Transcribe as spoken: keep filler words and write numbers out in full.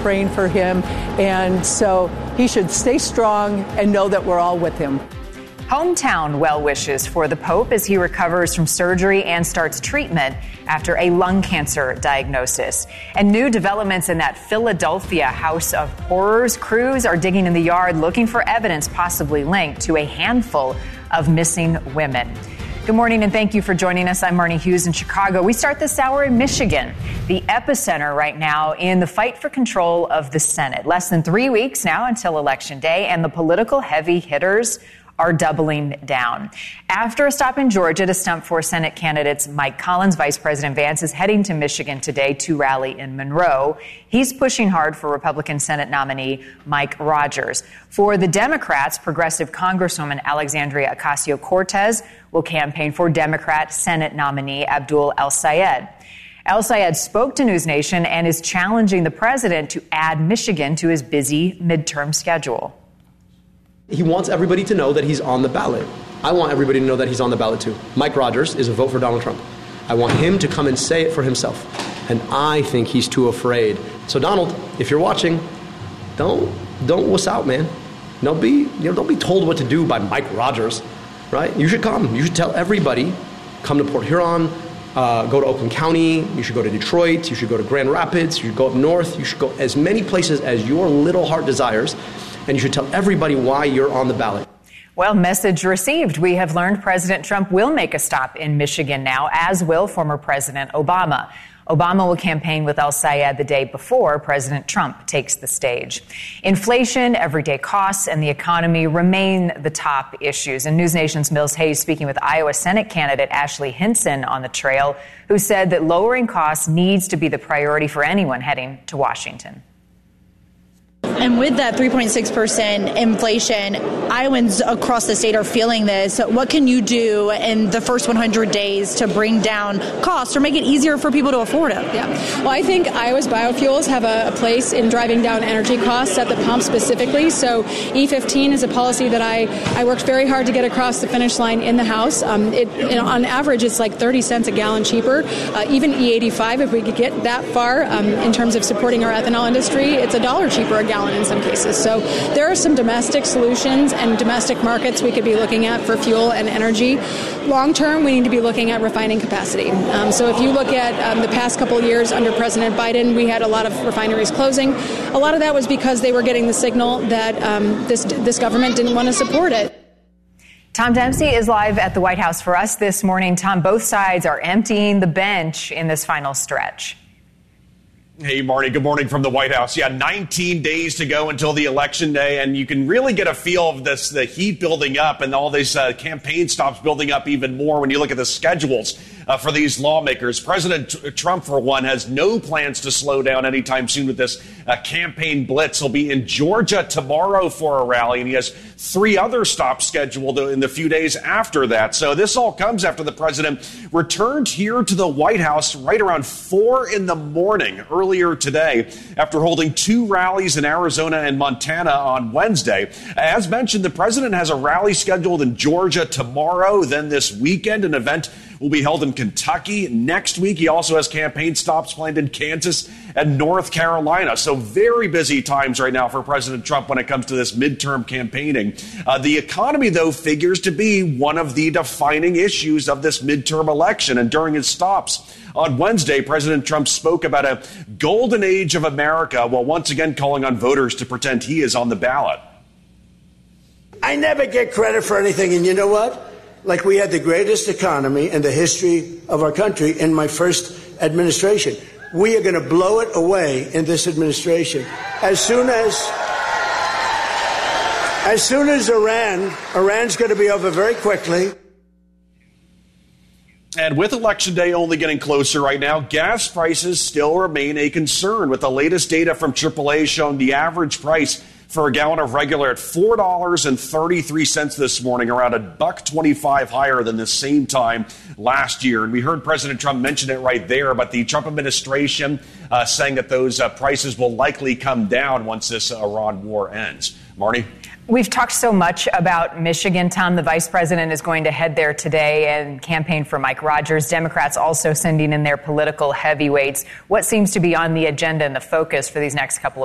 praying for him. And so he should stay strong and know that we're all with him. Hometown well wishes for the Pope as he recovers from surgery and starts treatment after a lung cancer diagnosis. And new developments in that Philadelphia House of Horrors. Crews are digging in the yard looking for evidence possibly linked to a handful of missing women. Good morning and thank you for joining us. I'm Marnie Hughes in Chicago. We start this hour in Michigan, the epicenter right now in the fight for control of the Senate. Less than three weeks now until Election Day, and the political heavy hitters are doubling down. After a stop in Georgia to stump for Senate candidates Mike Collins, Vice President Vance is heading to Michigan today to rally in Monroe. He's pushing hard for Republican Senate nominee Mike Rogers. For the Democrats, progressive Congresswoman Alexandria Ocasio-Cortez will campaign for Democrat Senate nominee Abdul El-Sayed. El-Sayed spoke to News Nation and is challenging the president to add Michigan to his busy midterm schedule. He wants everybody to know that he's on the ballot. I want everybody to know that he's on the ballot too. Mike Rogers is a vote for Donald Trump. I want him to come and say it for himself. And I think he's too afraid. So Donald, if you're watching, don't don't wuss out, man. Don't be you know don't be told what to do by Mike Rogers, right? You should come. You should tell everybody, come to Port Huron, uh, go to Oakland County. You should go to Detroit. You should go to Grand Rapids. You should go up north. You should go as many places as your little heart desires. And you should tell everybody why you're on the ballot. Well, message received. We have learned President Trump will make a stop in Michigan now, as will former President Obama. Obama will campaign with El-Sayed the day before President Trump takes the stage. Inflation, everyday costs, and the economy remain the top issues. And News Nation's Mills Hayes speaking with Iowa Senate candidate Ashley Hinson on the trail, who said that lowering costs needs to be the priority for anyone heading to Washington. And with that three point six percent inflation, Iowans across the state are feeling this. What can you do in the first one hundred days to bring down costs or make it easier for people to afford it? Yeah. Well, I think Iowa's biofuels have a, a place in driving down energy costs at the pump specifically. So E fifteen is a policy that I, I worked very hard to get across the finish line in the House. Um, it, you know, on average, it's like thirty cents a gallon cheaper. Uh, even E eighty-five, if we could get that far um, in terms of supporting our ethanol industry, it's a dollar cheaper a gallon in some cases. So there are some domestic solutions and domestic markets we could be looking at for fuel and energy. Long term, we need to be looking at refining capacity. Um, so if you look at um, the past couple of years under President Biden, we had a lot of refineries closing. A lot of that was because they were getting the signal that um, this this government didn't want to support it. Tom Dempsey is live at the White House for us this morning. Tom, both sides are emptying the bench in this final stretch. Hey, Marty, good morning from the White House. Yeah, nineteen days to go until the election day, and you can really get a feel of this, the heat building up and all these uh, campaign stops building up even more when you look at the schedules uh, for these lawmakers. President T- Trump, for one, has no plans to slow down anytime soon with this uh, campaign blitz. He'll be in Georgia tomorrow for a rally, and he has three other stops scheduled in the few days after that. So this all comes after the president returned here to the White House right around four in the morning early earlier today after holding two rallies in Arizona and Montana on Wednesday. As mentioned, the president has a rally scheduled in Georgia tomorrow. Then this weekend, an event will be held in Kentucky. Next week, he also has campaign stops planned in Kansas and North Carolina. So very busy times right now for President Trump when it comes to this midterm campaigning. Uh, the economy, though, figures to be one of the defining issues of this midterm election. And during his stops on Wednesday, President Trump spoke about a golden age of America while once again calling on voters to pretend he is on the ballot. I never get credit for anything. And you know what? Like we had the greatest economy in the history of our country in my first administration. We are going to blow it away in this administration. As soon as, as soon as Iran, Iran's going to be over very quickly. And with Election Day only getting closer right now, gas prices still remain a concern, with the latest data from triple A showing the average price for a gallon of regular at four dollars and thirty-three cents this morning, around a buck twenty-five higher than the same time last year. And we heard President Trump mention it right there, but the Trump administration uh, saying that those uh, prices will likely come down once this Iran war ends. Marty? We've talked so much about Michigan. Tom, the vice president, is going to head there today and campaign for Mike Rogers. Democrats also sending in their political heavyweights. What seems to be on the agenda and the focus for these next couple of